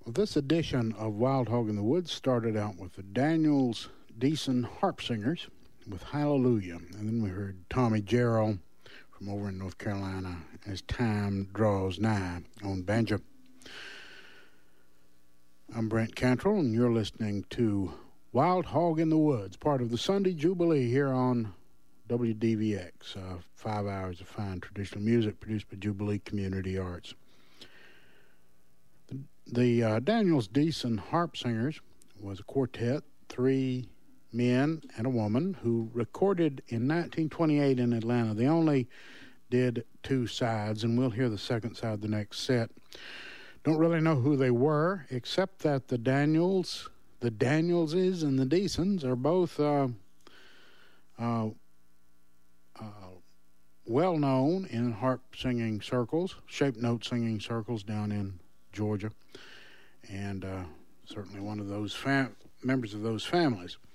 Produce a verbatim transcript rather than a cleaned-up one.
Well, this edition of Wild Hog in the Woods started out with the Daniels Deason Harp Singers with Hallelujah. And then we heard Tommy Jarrell from over in North Carolina, As Time Draws Nigh, on banjo. I'm Brent Cantrell, and you're listening to Wild Hog in the Woods, part of the Sunday Jubilee here on W D V X. Uh, five hours of fine traditional music produced by Jubilee Community Arts. The, the uh, Daniels Deason Harp Singers was a quartet, three men and a woman, who recorded in nineteen twenty-eight in Atlanta. They only did two sides, and we'll hear the second side the next set. Don't really know who they were, except that the Daniels, the Danielses and the Deasons are both uh, uh, uh, well-known in harp singing circles, shape note singing circles down in Georgia, and uh, certainly one of those fam- members of those families.